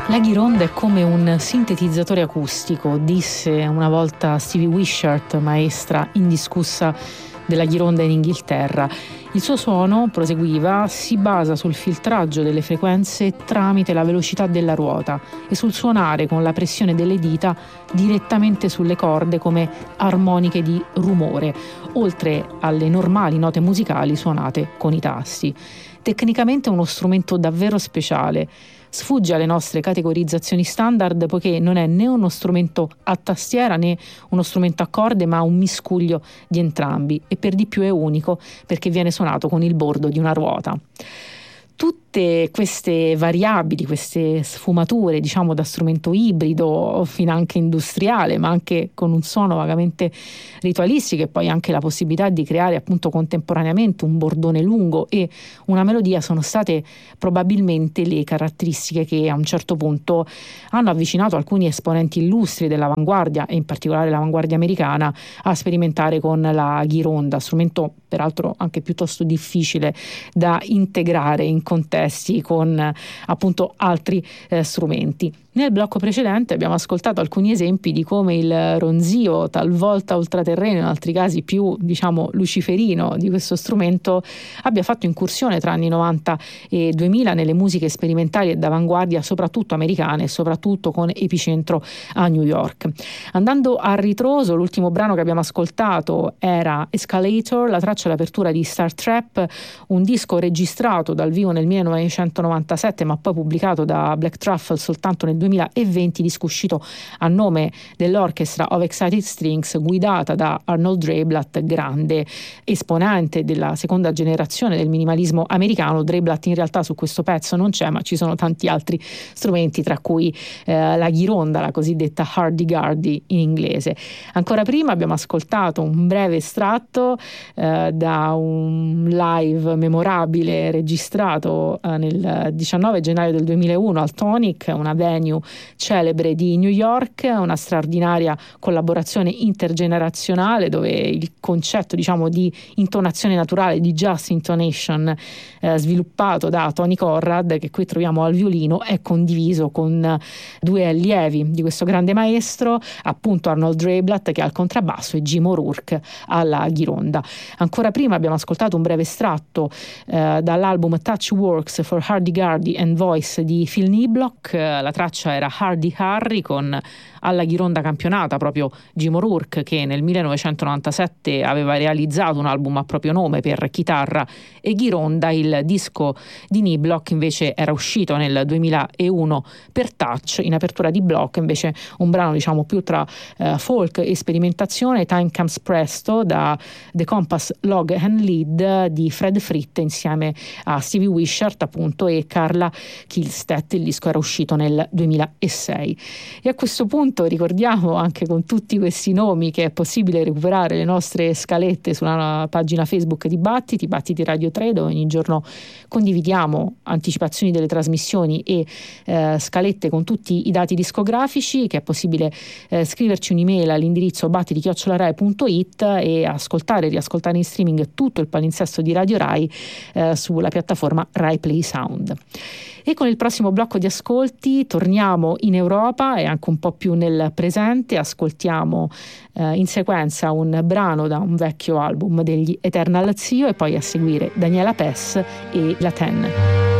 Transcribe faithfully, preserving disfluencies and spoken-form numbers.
La ghironda è come un sintetizzatore acustico, disse una volta Stevie Wishart, maestra indiscussa della ghironda in Inghilterra. Il suo suono, proseguiva, si basa sul filtraggio delle frequenze tramite la velocità della ruota e sul suonare con la pressione delle dita direttamente sulle corde come armoniche di rumore, oltre alle normali note musicali suonate con i tasti. Tecnicamente è uno strumento davvero speciale. Sfugge alle nostre categorizzazioni standard poiché non è né uno strumento a tastiera né uno strumento a corde, ma un miscuglio di entrambi, e per di più è unico perché viene suonato con il bordo di una ruota. Tutte queste variabili, queste sfumature, diciamo da strumento ibrido fino anche industriale, ma anche con un suono vagamente ritualistico, e poi anche la possibilità di creare appunto contemporaneamente un bordone lungo e una melodia, sono state probabilmente le caratteristiche che a un certo punto hanno avvicinato alcuni esponenti illustri dell'avanguardia, e in particolare l'avanguardia americana, a sperimentare con la ghironda, strumento peraltro anche piuttosto difficile da integrare in contesti con appunto altri eh, strumenti. Nel blocco precedente abbiamo ascoltato alcuni esempi di come il ronzio, talvolta ultraterreno, in altri casi più, diciamo, luciferino di questo strumento, abbia fatto incursione tra anni novanta e duemila nelle musiche sperimentali e d'avanguardia, soprattutto americane, e soprattutto con epicentro a New York. Andando a ritroso, l'ultimo brano che abbiamo ascoltato era Escalator, la traccia d'apertura di Star Trap, un disco registrato dal vivo nel millenovecentonovantasette, ma poi pubblicato da Black Truffle soltanto nel duemilaventi, disco uscito a nome dell'Orchestra of Excited Strings, guidata da Arnold Dreiblatt, grande esponente della seconda generazione del minimalismo americano. Dreiblatt in realtà su questo pezzo non c'è, ma ci sono tanti altri strumenti, tra cui eh, la ghironda, la cosiddetta hurdy-gurdy in inglese. Ancora prima abbiamo ascoltato un breve estratto eh, da un live memorabile registrato eh, nel diciannove gennaio del duemilauno al Tonic, una venue celebre di New York, una straordinaria collaborazione intergenerazionale dove il concetto, diciamo, di intonazione naturale, di just intonation, eh, sviluppato da Tony Conrad, che qui troviamo al violino, è condiviso con due allievi di questo grande maestro, appunto Arnold Dreiblatt che è al contrabbasso e Jim O'Rourke alla ghironda. Ancora prima abbiamo ascoltato un breve estratto eh, dall'album Touch Works for Hurdy-Gurdy and Voice di Phil Niblock. La traccia era Hardy Harry, con alla ghironda campionata proprio Jim O'Rourke, che nel millenovecentonovantasette aveva realizzato un album a proprio nome per chitarra e ghironda. Il disco di Niblock invece era uscito nel duemilauno per Touch. In apertura di blocco invece un brano, diciamo, più tra uh, folk e sperimentazione, Time Comes Presto, da The Compass Log and Lead di Fred Fritt insieme a Stevie Wishart appunto e Carla Kihlstedt. Il disco era uscito nel duemilasei. E a questo punto ricordiamo anche con tutti questi nomi che è possibile recuperare le nostre scalette sulla pagina Facebook di Battiti, Battiti Radio tre, dove ogni giorno condividiamo anticipazioni delle trasmissioni e eh, scalette con tutti i dati discografici, che è possibile eh, scriverci un'email all'indirizzo battiti chiocciola rai punto it e ascoltare e riascoltare in streaming tutto il palinsesto di Radio Rai eh, sulla piattaforma Rai Play Sound. E con il prossimo blocco di ascolti torniamo in Europa e anche un po' più nel presente. Ascoltiamo eh, in sequenza un brano da un vecchio album degli Eternal Zio e poi a seguire Daniela Pes e La Ten.